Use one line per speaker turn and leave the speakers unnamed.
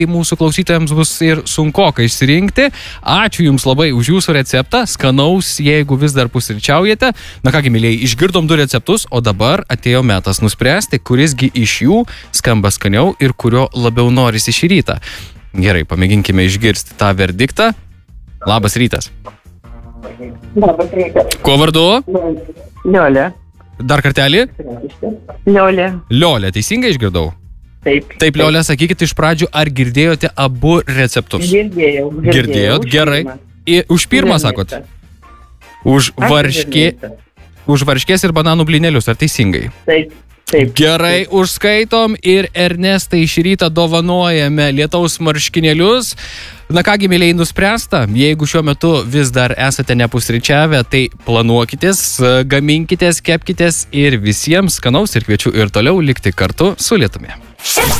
mūsų klausytojams bus ir sunkoka išsirinkti. Ačiū Jums labai už Jūsų receptą, skanaus, jeigu vis dar pusryčiaujate. Na kągi, mylėjai, išgirdom 2 receptus, o dabar atėjo metas nuspręsti, kurisgi iš jų skamba skaniau ir kurio labiau norisi šį rytą. Gerai, pamėginkime išgirsti tą verdiktą. Labas rytas.
Labas rytas.
Kuo vardu?
Liolė.
Dar kartelį?
Liolė.
Liolė, teisingai išgirdau?
Taip.
Taip, Liolė, sakykite iš pradžių, ar girdėjote abu receptus?
Girdėjau.
Girdėjot, gerai. Už pirmą sakot? Už varškės ir bananų blynelius, ar teisingai?
Taip.
Gerai, užskaitom ir Ernestai šį rytą dovanojame lietaus marškinėlius. Na kągi, mėlyjei, nuspręsta, jeigu šiuo metu vis dar esate nepusryčiavę, tai planuokitės, gaminkitės, kepkitės ir visiems skanaus ir kviečiu ir toliau likti kartu su Lietumi.